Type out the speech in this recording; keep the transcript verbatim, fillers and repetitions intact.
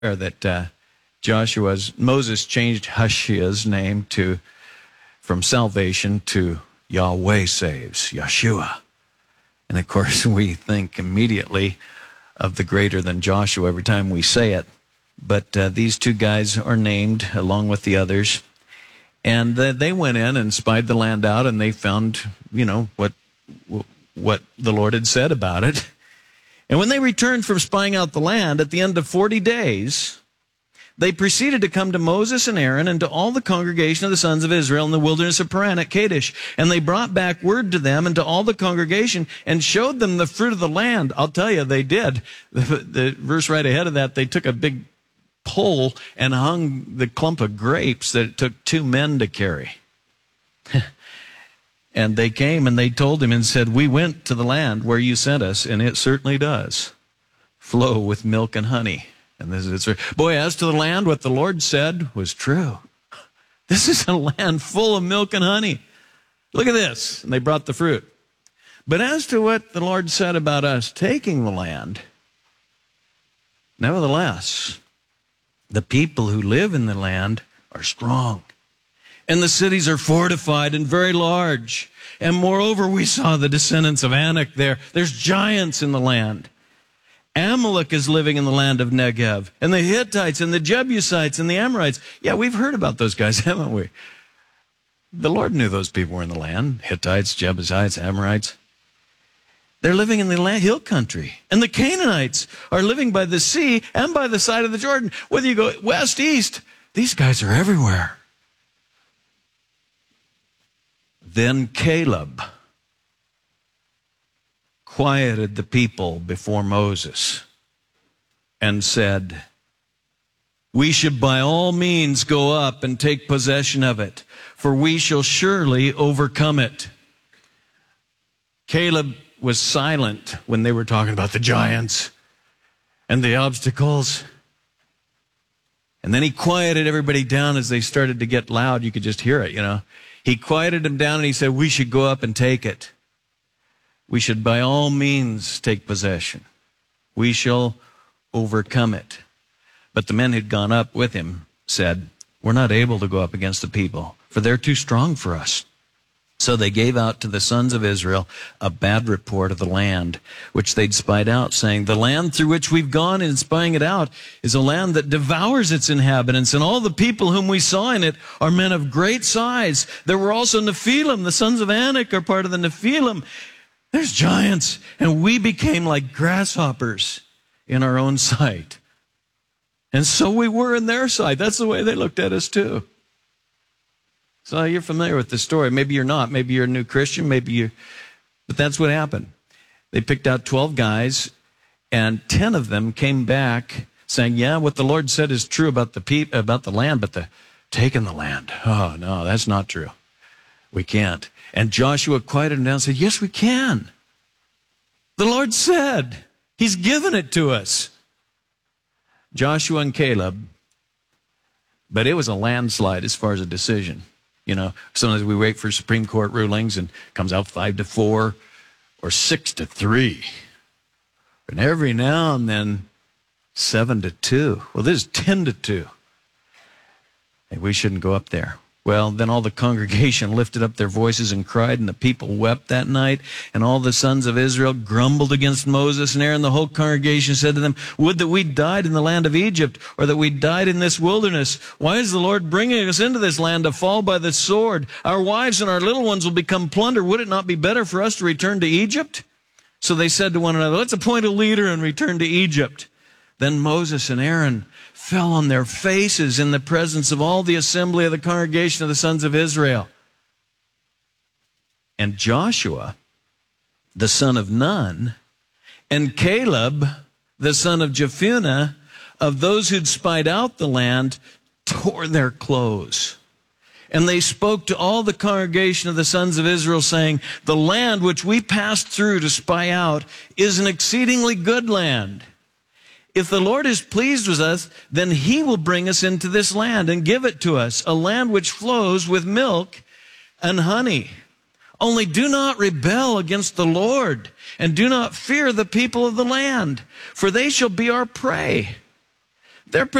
that uh, Joshua's Moses changed Hoshea's name to from salvation to Yahweh saves, Yeshua. And of course, we think immediately of the greater than Joshua every time we say it. But uh, these two guys are named along with the others. And uh, they went in and spied the land out, and they found, you know, what what the Lord had said about it. And when they returned from spying out the land at the end of forty days, they proceeded to come to Moses and Aaron and to all the congregation of the sons of Israel in the wilderness of Paran at Kadesh. And they brought back word to them and to all the congregation and showed them the fruit of the land. I'll tell you, they did. The, the verse right ahead of that, they took a big pole and hung the clump of grapes that it took two men to carry. And they came and they told him and said, we went to the land where you sent us, and it certainly does flow with milk and honey. And this is, boy, as to the land, what the Lord said was true. This is a land full of milk and honey. Look at this. And they brought the fruit. But as to what the Lord said about us taking the land, nevertheless, the people who live in the land are strong, and the cities are fortified and very large. And moreover, we saw the descendants of Anak there. There's giants in the land. Amalek is living in the land of Negev, and the Hittites and the Jebusites and the Amorites. Yeah, we've heard about those guys, haven't we? The Lord knew those people were in the land. Hittites, Jebusites, Amorites. They're living in the land, hill country. And the Canaanites are living by the sea and by the side of the Jordan. Whether you go west, east, these guys are everywhere. Then Caleb quieted the people before Moses and said, we should by all means go up and take possession of it, for we shall surely overcome it. Caleb was silent when they were talking about the giants and the obstacles. And then he quieted everybody down as they started to get loud. You could just hear it, you know. He quieted them down and he said, we should go up and take it. We should by all means take possession. We shall overcome it. But the men who'd gone up with him said, we're not able to go up against the people, for they're too strong for us. So they gave out to the sons of Israel a bad report of the land, which they'd spied out, saying, the land through which we've gone in spying it out is a land that devours its inhabitants, and all the people whom we saw in it are men of great size. There were also Nephilim, the sons of Anak are part of the Nephilim. There's giants, and we became like grasshoppers in our own sight. And so we were in their sight. That's the way they looked at us too. So you're familiar with the story. Maybe you're not. Maybe you're a new Christian. Maybe you, but that's what happened. They picked out twelve guys, and ten of them came back saying, yeah, what the Lord said is true about the pe- about the land, but the taking the land. Oh, no, that's not true. We can't. And Joshua quieted them down and said, yes, we can. The Lord said, he's given it to us. Joshua and Caleb, but it was a landslide as far as a decision. You know, sometimes we wait for Supreme Court rulings and it comes out five to four or six to three. And every now and then, seven to two. Well, this is ten to two. Hey, we shouldn't go up there. Well, then all the congregation lifted up their voices and cried, and the people wept that night. And all the sons of Israel grumbled against Moses and Aaron. The whole congregation said to them, would that we died in the land of Egypt, or that we died in this wilderness. Why is the Lord bringing us into this land to fall by the sword? Our wives and our little ones will become plunder. Would it not be better for us to return to Egypt? So they said to one another, let's appoint a leader and return to Egypt. Then Moses and Aaron fell on their faces in the presence of all the assembly of the congregation of the sons of Israel. And Joshua, the son of Nun, and Caleb, the son of Jephunneh, of those who'd spied out the land, tore their clothes. And they spoke to all the congregation of the sons of Israel, saying, the land which we passed through to spy out is an exceedingly good land. If the Lord is pleased with us, then he will bring us into this land and give it to us, a land which flows with milk and honey. Only do not rebel against the Lord, and do not fear the people of the land, for they shall be our prey. they're